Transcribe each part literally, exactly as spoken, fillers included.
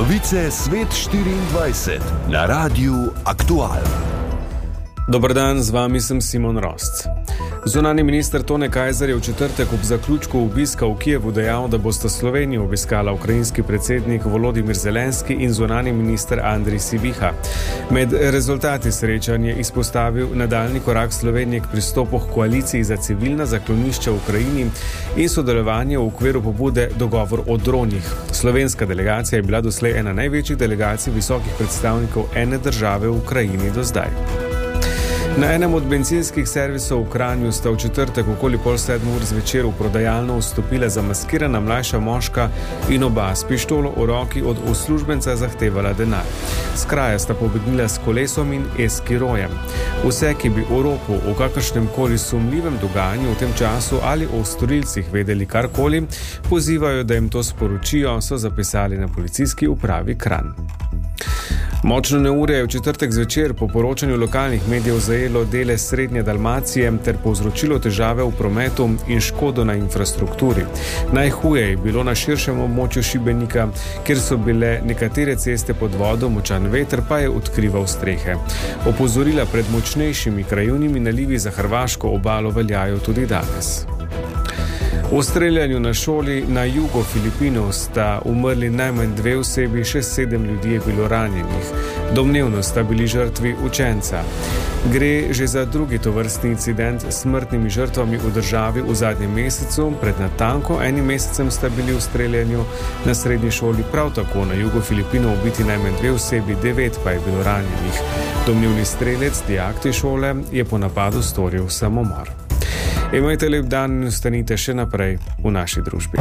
Novice Svet štiriindvajset na Radiu Aktual. Dober dan, z vami sem Simon Rosc. Zunanji minister Tone Kajzer je v četrtek ob zaključku obiska v Kijevu dejal, da bosta Slovenijo obiskala ukrajinski predsednik Volodimir Zelenski in zunanji minister Andrej Sibiha. Med rezultati srečanja je izpostavil nadaljnji korak Slovenije k pristopu k koaliciji za civilna zaklonišča v Ukrajini in sodelovanje v okviru pobude Dogovor o dronih. Slovenska delegacija je bila doslej ena največjih delegacij visokih predstavnikov ene države v Ukrajini do zdaj. Na enem od bencinskih servisov v Kranju sta v četrtek okoli pol sedem ur zvečer v prodajalno vstopila zamaskirana mlajša moška in oba s pištolo v roki od uslužbenca zahtevala denar. S kraja sta pobegnila s kolesom in eskirojem. Vse, ki bi o ropu o kakršnem koli sumljivem dogajanju v tem času ali o storilcih vedeli karkoli, pozivajo, da jim to sporočijo, so zapisali na policijski upravi Kranj. Močno neurje je v četrtek zvečer po poročanju lokalnih medijev zajelo dele srednje Dalmacije ter povzročilo težave v prometu in škodo na infrastrukturi. Najhuje je bilo na širšem območju Šibenika, kjer so bile nekatere ceste pod vodo, močan veter pa je odkrival strehe. Opozorila pred močnejšimi krajevnimi nalivi za hrvaško obalo veljajo tudi danes. V streljanju na šoli na jugu Filipinov sta umrli najmanj dve osebi, še sedem ljudi je bilo ranjenih. Domnevno sta bili žrtvi učenca. Gre že za drugi tovrstni incident s smrtnimi žrtvami v državi v zadnjem mesecu. Pred natanko enim mesecem sta bili v streljanju na srednji šoli prav tako na jugu Filipinov ubiti najmanj dve osebi, devet pa je bilo ranjenih. Domnevni strelec, dijak te šole, je po napadu storil samomor. Imajte lep dan in ostanite še naprej v naši družbi.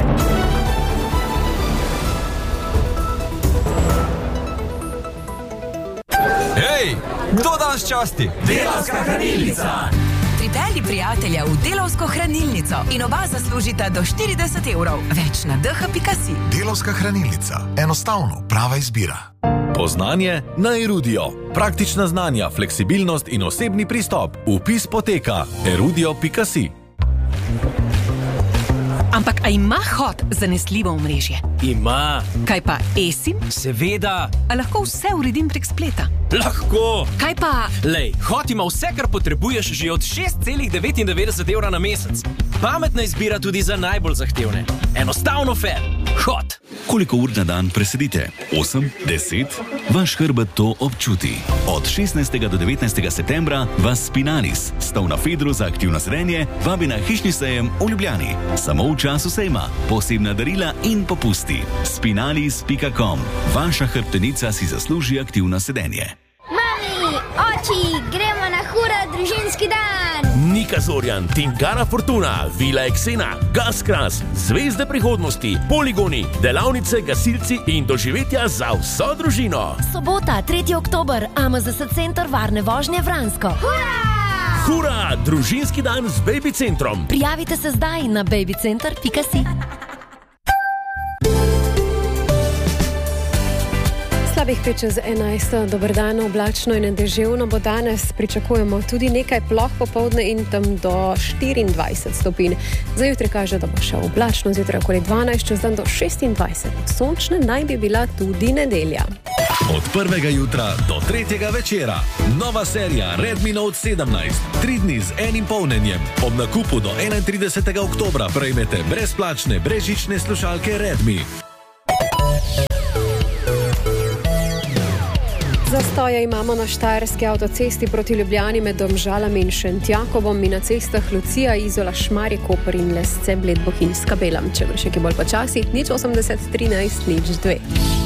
Hej, kdo danes časti? Delavska hranilnica! Pripelji prijatelja v Delavsko hranilnico in oba zaslužita do štirideset evrov. Več na d h pika si. Delavska hranilnica. Enostavno prava izbira. Poznanje na Erudio. Praktična znanja, fleksibilnost in osebni pristop. Vpis poteka erudio pika si. Ampak a ima Hot zanesljivo omrežje? Ima. Kaj pa eSIM? Seveda. A lahko vse uredim prek spleta? Lahko. Kaj pa... Lej, Hot ima vse, kar potrebuješ že od šest celih devetindevetdeset evra na mesec. Pametna izbira tudi za najbolj zahtevne. Enostavno fair. Hot. Koliko ur na dan presedite? osem, deset? Vaš hrbet to občuti. Od šestnajstega do devetnajstega septembra vas Spinalis, stav na Fedru za aktivno sedenje, vabi na hišni sejem v Ljubljani. Samo v času sejma, posebna darila in popusti. spinalis pika com. Vaša hrbtenica si zasluži aktivno sedenje. Mami, oči, gremo na hura družinski dan! Nika Zorjan, Tinkara Fortuna, Vila Eksena, Gaskras, Zvezde prihodnosti, poligoni, delavnice, gasilci in doživetja za vso družino. Sobota, tretji oktober, A M Z S Center varne vožnje Vransko. Hura! Hura, družinski dan z Baby Centrom. Prijavite se zdaj na baby center pika si. Slabih pet čez enajst, dober dan, oblačno in deževno bo danes, pričakujemo tudi nekaj ploh popoldne in tam do štiriindvajset stopinj. Za jutri kaže, da bo še oblačno, zjutraj okoli dvanajst, čez dan do šestindvajset. Sončna naj bi bila tudi nedelja. Od prvega jutra do tretjega večera. Nova serija Redmi Note sedemnajst. Tri dni z enim polnjenjem. Ob nakupu do enaintridesetega oktobra prejmete brezplačne brezžične slušalke Redmi. Zastoje imamo na Štajerski avtocesti proti Ljubljani med Domžalami in Šentjakobom in na cestah Lucija, Izola, Šmarje, Koper in Lesce, Bled, Bohinjska, Bela. Če bo še kaj bolj počasi, nič osemdeset, trinajst, nič dve.